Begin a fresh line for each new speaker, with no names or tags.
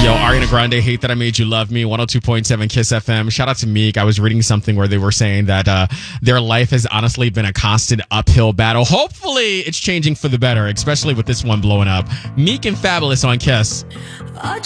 Yo, Ariana Grande, Hate That I Made You Love Me, 102.7 Kiss FM. Shout out to Meek. I was reading something where they were saying that their life has honestly been a constant uphill battle. Hopefully, it's changing for the better, especially with this one blowing up. Meek and Fabulous on Kiss.